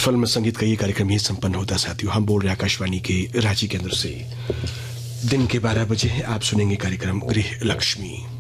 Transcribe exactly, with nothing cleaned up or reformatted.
Film संगीत का ये कार्यक्रम ही संपन्न होता साथियों। हम बोल रहे आकाशवाणी के रांची केंद्र से। दिन के बारह बजे आप सुनेंगे कार्यक्रम गृह लक्ष्मी।